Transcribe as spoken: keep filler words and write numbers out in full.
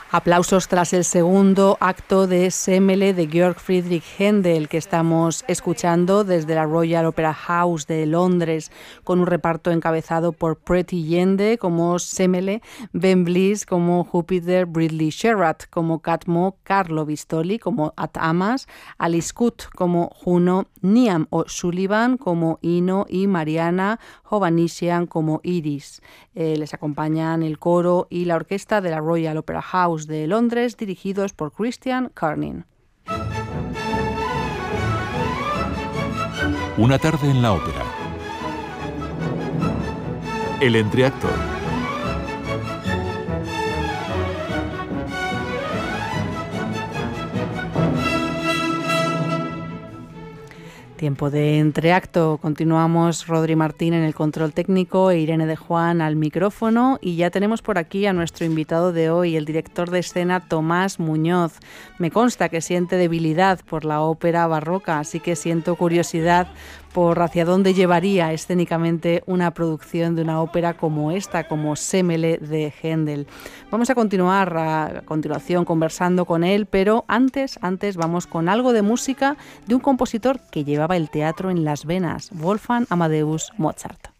Aplausos tras el segundo acto de Semele de Georg Friedrich Händel, que estamos escuchando desde la Royal Opera House de Londres, con un reparto encabezado por Pretty Yende como Semele, Ben Bliss como Júpiter, Ridley Sherratt como Catmo, Carlo Bistoli como At-Amas, Alice Coot como Juno, Niam O'Sullivan como Ino y Mariana Hovhannissian como Iris. Eh, les acompañan el coro y la orquesta de la Royal Opera House de Londres, dirigidos por Christian Kernin. Una tarde en la ópera. El entreacto. Tiempo de entreacto. Continuamos Rodri Martín en el control técnico e Irene de Juan al micrófono, y ya tenemos por aquí a nuestro invitado de hoy, el director de escena Tomás Muñoz. Me consta que siente debilidad por la ópera barroca, así que siento curiosidad por hacia dónde llevaría escénicamente una producción de una ópera como esta, como Semele de Händel. Vamos a continuar a continuación conversando con él, pero antes, antes vamos con algo de música de un compositor que llevaba el teatro en las venas, Wolfgang Amadeus Mozart.